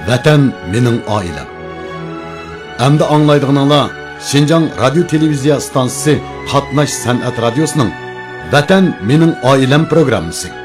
Vatan mening oilam. Endi anglaydiganlar Şinjan Radyo Televiziya stansiyasi Qatnash san'at radiosining Vatan mening oilam programmasi.